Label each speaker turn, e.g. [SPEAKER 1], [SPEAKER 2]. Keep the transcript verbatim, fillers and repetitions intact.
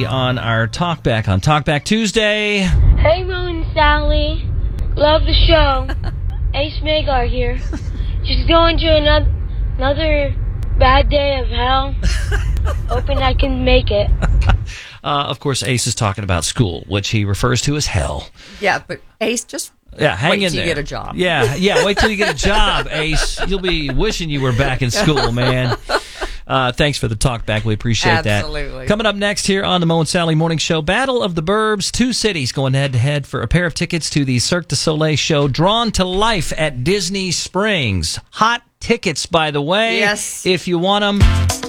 [SPEAKER 1] Sally on our Talkback on Talkback Tuesday.
[SPEAKER 2] Hey, Mo and Sally. Love the show. Ace Magar here. Just going to another, another bad day of hell. Hoping I can make it.
[SPEAKER 1] Uh, of course, Ace is talking about school, which he refers to as hell.
[SPEAKER 3] Yeah, but Ace, just
[SPEAKER 1] yeah, hang
[SPEAKER 3] wait
[SPEAKER 1] in
[SPEAKER 3] till
[SPEAKER 1] there.
[SPEAKER 3] you get a job.
[SPEAKER 1] Yeah, yeah, wait till you get a job, Ace. You'll be wishing you were back in school, man. Uh, thanks for the talk back. We appreciate that.
[SPEAKER 3] Absolutely.
[SPEAKER 1] Coming up next here on the Mo and Sally Morning Show, Battle of the Burbs, two cities going head to head for a pair of tickets to the Cirque du Soleil show, drawn to life at Disney Springs. Hot tickets, by the way.
[SPEAKER 3] Yes.
[SPEAKER 1] If you want them.